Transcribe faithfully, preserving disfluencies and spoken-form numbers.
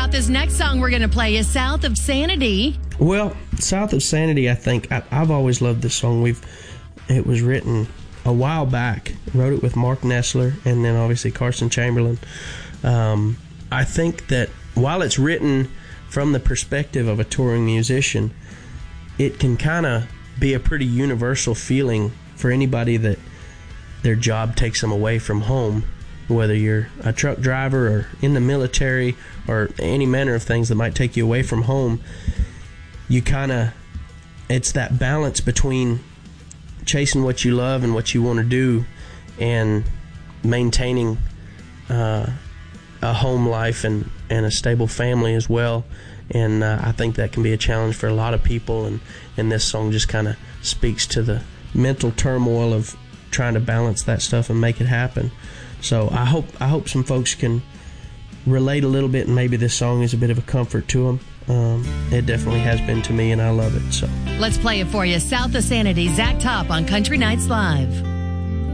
about this next song we're going to play is South of Sanity. Well, South of Sanity, I think, I, I've always loved this song. We've It was written a while back. Wrote it with Mark Nessler and then obviously Carson Chamberlain. Um, I think that while it's written from the perspective of a touring musician, it can kind of be a pretty universal feeling for anybody that their job takes them away from home, whether you're a truck driver or in the military or any manner of things that might take you away from home. You kind of, it's that balance between chasing what you love and what you want to do and maintaining uh, a home life and, and a stable family as well. And uh, I think that can be a challenge for a lot of people, and, and this song just kind of speaks to the mental turmoil of trying to balance that stuff and make it happen. So I hope I hope some folks can relate a little bit, and maybe this song is a bit of a comfort to them. Um, it definitely has been to me, and I love it. So let's play it for you. South of Sanity, Zach Top on Country Nights Live.